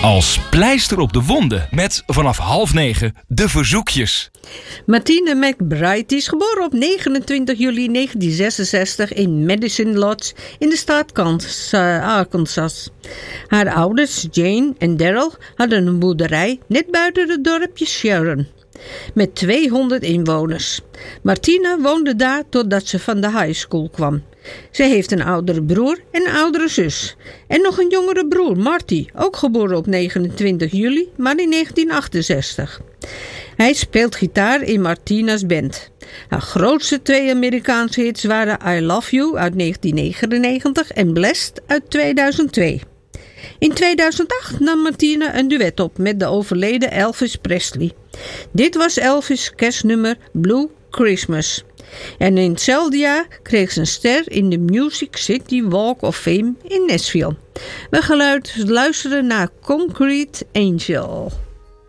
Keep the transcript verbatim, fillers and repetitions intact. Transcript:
Als pleister op de wonden met vanaf half negen de verzoekjes. Martine McBride is geboren op negenentwintig juli negentien zesenzestig in Medicine Lodge in de staat Arkansas. Haar ouders, Jane en Daryl, hadden een boerderij net buiten het dorpje Sharon, met tweehonderd inwoners. Martine woonde daar totdat ze van de high school kwam. Ze heeft een oudere broer en een oudere zus. En nog een jongere broer, Marty, ook geboren op negenentwintig juli, maar in negentien achtenzestig. Hij speelt gitaar in Martina's band. Haar grootste twee Amerikaanse hits waren I Love You uit negentien negenennegentig en Blessed uit tweeduizend twee. In tweeduizend acht nam Martina een duet op met de overleden Elvis Presley. Dit was Elvis' kerstnummer Blue Christmas. En in hetzelfde jaar kreeg ze een ster in de Music City Walk of Fame in Nashville. We gaan luisteren naar Concrete Angel.